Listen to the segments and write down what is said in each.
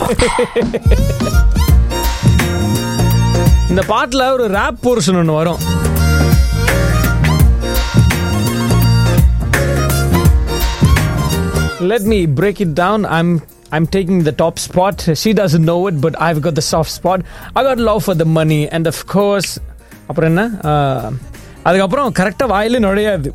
இந்த பாட்டுல ஒரு ரேப் போர்ஷன் ஒன்று வரும். Let me break it down. I'm taking the top spot. She doesn't know it, but I've got the soft spot. I got love for the money, and of course, அப்புறம் என்ன, அதுக்கப்புறம் கரெக்டாக வாயிலே நுழையாது.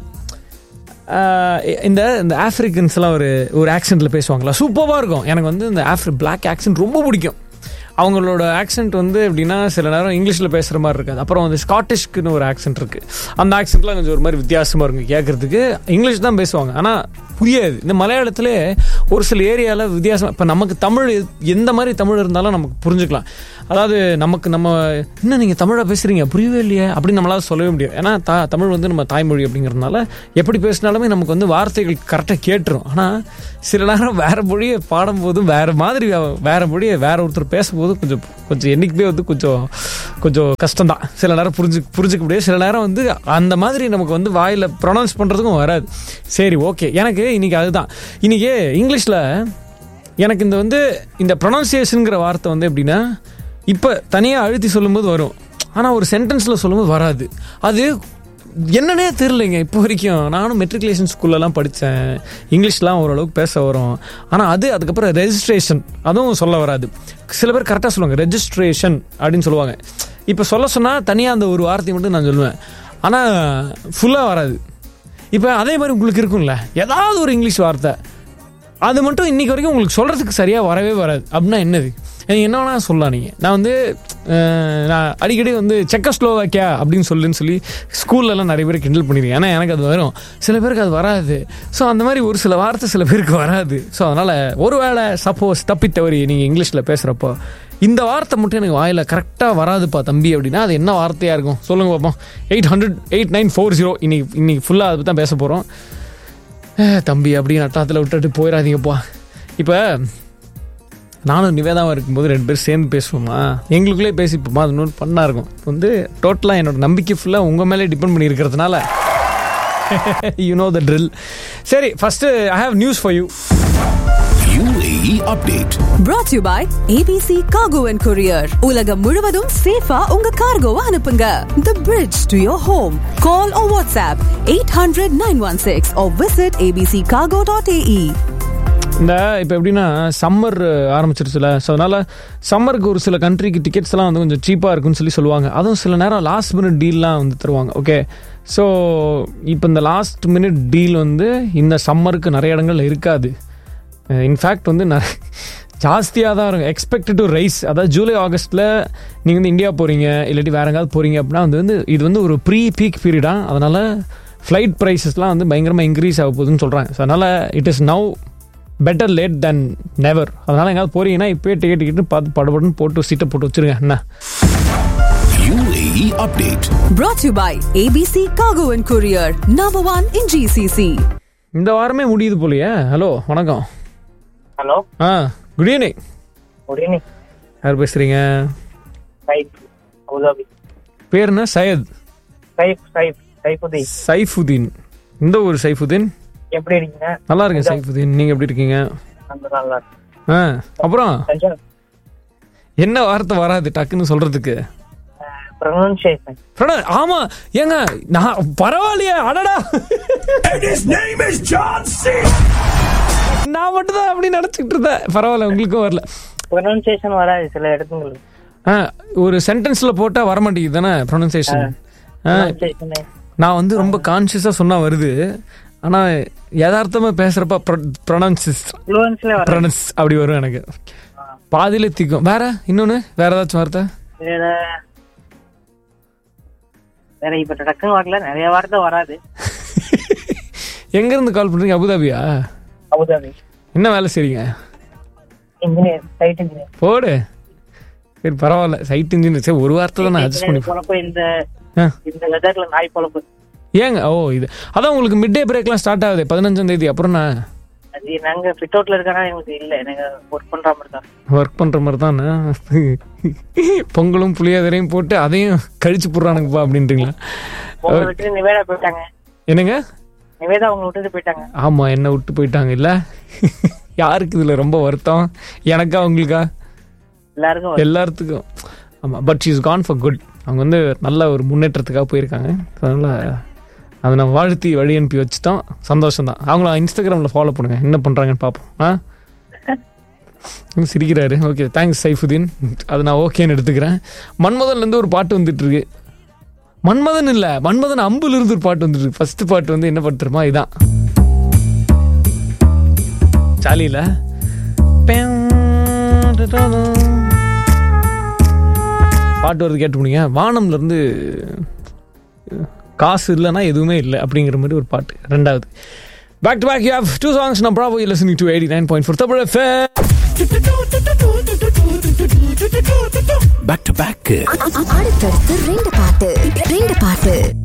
இந்த ஆஃப்ரிக்கன்ஸ்லாம் ஒரு ஆக்சென்ட்டில் பேசுவாங்களா, சூப்பராக இருக்கும். எனக்கு வந்து இந்த பிளாக் ஆக்சென்ட் ரொம்ப பிடிக்கும். அவங்களோட ஆக்சென்ட் வந்து எப்படின்னா சில நேரம் இங்கிலீஷில் பேசுகிற மாதிரி இருக்காது. அப்புறம் வந்து ஸ்காட்டிஷ்க்குன்னு ஒரு ஆக்சென்ட் இருக்குது. அந்த ஆக்சென்ட்லாம் கொஞ்சம் ஒரு மாதிரி வித்தியாசமாக இருக்கும் கேட்குறதுக்கு. இங்கிலீஷ் தான் பேசுவாங்க, ஆனால் புரியாது. இந்த மலையாளத்திலே ஒரு சில ஏரியாவில் வித்தியாசம். இப்போ நமக்கு தமிழ் எந்த மாதிரி தமிழ் இருந்தாலும் நமக்கு புரிஞ்சுக்கலாம். அதாவது நம்ம என்ன நீங்கள் தமிழாக பேசுகிறீங்க புரியவே இல்லையே அப்படின்னு நம்மளால் சொல்லவே முடியும். ஏன்னா தமிழ் வந்து நம்ம தாய்மொழி அப்படிங்கிறதுனால எப்படி பேசினாலுமே நமக்கு வந்து வார்த்தைகள் கரெக்டாக கேட்டுரும். ஆனால் சில நேரம் வேறு மொழியை பாடும்போதும் வேறு மாதிரி வேறு மொழியை வேறு ஒருத்தர் பேசும்போது கொஞ்சம் என்றைக்குமே வந்து கொஞ்சம் கஷ்டம்தான். சில நேரம் புரிஞ்சுக்க முடியாது. சில நேரம் வந்து அந்த மாதிரி நமக்கு வந்து வாயில் ப்ரொனவுன்ஸ் பண்ணுறதுக்கும் வராது. சரி, ஓகே. எனக்கு இன்றைக்கி அதுதான். இன்றைக்கி இங்கிலீஷில் எனக்கு இந்த ப்ரொனவுன்சியேஷனுங்கிற வார்த்தை வந்து எப்படின்னா இப்போ தனியாக அழுத்தி சொல்லும்போது வரும், ஆனால் ஒரு சென்டென்ஸில் சொல்லும்போது வராது. அது என்னன்னே தெரிலங்க இப்போ வரைக்கும். நானும் மெட்ரிகுலேஷன் ஸ்கூல்லலாம் படித்தேன், இங்கிலீஷ்லாம் ஓரளவுக்கு பேச வரும். ஆனால் அதுக்கப்புறம் ரெஜிஸ்ட்ரேஷன் அதுவும் சொல்ல வராது. சில பேர் கரெக்டாக சொல்லுவாங்க ரெஜிஸ்ட்ரேஷன் அப்படின்னு சொல்லுவாங்க. இப்போ சொன்னால் தனியாக அந்த ஒரு வார்த்தை மட்டும் நான் சொல்லுவேன், ஆனால் ஃபுல்லாக வராது. இப்போ அதே மாதிரி உங்களுக்கு இருக்கும்ல ஏதாவது ஒரு இங்கிலீஷ் வார்த்தை, அது மட்டும் இன்றைக்கி வரைக்கும் உங்களுக்கு சொல்கிறதுக்கு சரியாக வரவே வராது. அப்படின்னா என்னது, எனக்கு என்ன வேணா சொல்லலாம். நீங்கள் நான் அடிக்கடி செக்கோஸ்லோவாக்கியா அப்படின்னு சொல்லி ஸ்கூல்லலாம் நிறைய பேர் கிண்டல் பண்ணிடுவேன். ஏன்னா எனக்கு அது வரும், சில பேருக்கு அது வராது. ஸோ அந்த மாதிரி ஒரு சில வார்த்தை சில பேருக்கு வராது. ஸோ அதனால் ஒருவேளை சப்போஸ் தப்பித்தவரி நீங்கள் இங்கிலீஷில் பேசுகிறப்போ இந்த வார்த்தை மட்டும் எனக்கு வாயில் கரெக்டாக வராதுப்பா தம்பி அப்படின்னா அது என்ன வார்த்தையாக இருக்கும் சொல்லுங்கள் பார்ப்போம். 800-8940 இன்னைக்கு ஃபுல்லாக அதை தான் பேச போகிறோம். தம்பி அப்படின்னு அட்டாத்தில் விட்டுட்டு போயிடாதீங்கப்பா. இப்போ நானும் நிவேதாவும் இருக்கும்போது 2 பேர் சேர்ந்து பேசுவோமா, எங்களுக்குள்ளே பேசிப்போமா, அது இன்னொரு பண்ணாக இருக்கும். இப்போ டோட்டலாக என்னோட நம்பிக்கை ஃபுல்லாக உங்கள் மேலே டிபெண்ட் பண்ணி இருக்கிறதுனால யூ நோ த ட்ரில். சரி, first I have news for you. UAE update brought to you by ABC Cargo and Courier. உலகம் முழுவதும் சேஃபா உங்க கார்கோவை அனுப்புங்க. The bridge to your home. Call or WhatsApp 800-916 or visit abccargo.ae. இப்போ எப்படின்னா summer ஆரம்பிச்சிருச்சுல, so அதனால் சம்மருக்கு ஒரு சில கண்ட்ரிக்கு டிக்கெட்ஸ்லாம் கொஞ்சம் சீப்பாக இருக்குன்னு சொல்லுவாங்க. அதுவும் சில நேரம் லாஸ்ட் மினிட் டீல்லாம் தருவாங்க. ஓகே, ஸோ இப்போ இந்த லாஸ்ட் மினிட் டீல் இந்த சம்மருக்கு நிறைய இடங்கள் இருக்காது. இன்ஃபேக்ட் ஜாஸ்தியாக தான் இருக்கும். Expected to rice. அதாவது ஜூலை ஆகஸ்ட்டில் நீங்கள் இந்தியா போகிறீங்க இல்லாட்டி வேறு எங்காவது போகிறீங்க அப்படின்னா இது ஒரு ப்ரீ பீக் பீரியடாக, அதனால் ஃப்ளைட் ப்ரைஸஸ்லாம் பயங்கரமாக இன்க்ரீஸ் ஆக போகுதுன்னு சொல்கிறாங்க. ஸோ அதனால் it is now better late then never. அதனால் எங்காவது போகிறீங்கன்னா இப்போயே டிக்கெட்டு பார்த்து படப்படன்னு போட்டு சீட்டை போட்டு வச்சுருங்க. என்ன UAE update brought to you by ABC Cargo and Courier, number 1 in GCC. இந்த வாரமே முடியுது போலியே. ஹலோ, வணக்கம். Hello, good evening. Good evening. யார் பேசுறீங்க? அபுதாபி. பேர் என்ன? சைஃபுதீன். இந்த ஒரு சைஃபுதீன். எப்படி இருக்கீங்க? நல்லா இருக்கேன் சைஃபுதீன், நீங்க எப்படி இருக்கீங்க? நல்லா இருக்கேன். அப்புறம் என்ன வார்த்தை வராது டக்குன்னு சொல்றதுக்கு? ஆமா ஏங்க, நான் பரவாயில்லையே. அடடா, நான் மட்டும் தான் அப்படி நினைச்சிட்டு இருந்தேன். பரவாயில்ல, உங்களுக்கும் வரல. ப்ரொனன்சியேஷன் வராது சில இடத்துங்களுக்கு. ஒரு சென்டென்ஸ்ல போட்டா வர மாட்டேங்குது தானே ப்ரொனன்சியேஷன். நான் ரொம்ப கான்சியஸா சொன்னா வருது, ஆனா யதார்த்தமா பேசுறப்ப ப்ரொனன்ஸ் அப்படி வரும். எனக்கு பாதியில திக்கும். வேற இன்னொன்னு வேற ஏதாச்சும் வார்த்தை? வேற இப்ப டக்குன்னு வரல, நிறைய வார்த்தை வராது. எங்க இருந்து கால் பண்றீங்க? அபுதாபியா? அபுதாபி. என்ன வேலை செய்றீங்க? Engineer, site engineer. போடு, சரி பரவாயில்ல. Site engineer. சரி, ஒரு வார்த்தை தான் நான் அட்ஜஸ்ட் பண்ணி. இந்த வெதர்ல நாய் பொழப்பு. ஏங்க? இது அதான் உங்களுக்கு மிட் டே பிரேக்லாம் ஸ்டார்ட் ஆகுது 15ஆம் தேதி. அப்புறம் அது நாங்க ஃபிட் அவுட்ல இருக்கறனால எனக்கு இல்ல, எனக்கு வொர்க் பண்ற மாதிரி தான். பொங்கலும் புளியோதரையும் போட்டு அதையும் கழிச்சு போடுறானுங்கப்பா அப்படின்றீங்களா? நிவேதா போயிட்டாங்க. என்னங்க? நிவேதா அவங்க விட்டுட்டு போயிட்டாங்க. ஆமா, என்ன விட்டு போயிட்டாங்க. இல்ல யாருக்கு இதுல ரொம்ப வருத்தம், எனக்கா உங்களுக்கா? எல்லாத்துக்கும். ஆமாம், but she is gone for good. அவங்க வந்து நல்ல ஒரு முன்னேற்றத்துக்காக போயிருக்காங்க. அதனால் அதை நான் வாழ்த்தி வழி அனுப்பி வச்சுட்டோம். சந்தோஷம் தான். அவங்கள இன்ஸ்டாகிராமில் ஃபாலோ பண்ணுங்க, என்ன பண்ணுறாங்கன்னு பார்ப்போம். சிரிக்கிறாரு. Okay, thanks Saifuddin. அது நான் ஓகேன்னு எடுத்துக்கிறேன். மன்மதன்லேருந்து ஒரு பாட்டு வந்துட்டு இருக்கு. மன்மதன் இல்லை, மன்மதன் அம்புல இருந்து ஒரு பாட்டு வந்துட்டு இருக்கு. ஃபர்ஸ்ட் பாட்டு வந்து என்ன பாட்டு தெரியுமா? இதான் சாலியில் பாட்டு வருது, கேட்டு போனீங்க. வானம்ல இருந்து காசு இல்லைன்னா எதுவுமே இல்லை அப்படிங்கிற மாதிரி ஒரு பாட்டு. ரெண்டாவது back to back you have 2 songs. நான் Bravo, you're listening to 89.4 Tamil FM. Back to back. அடுத்தடுத்து 2 பாட்டு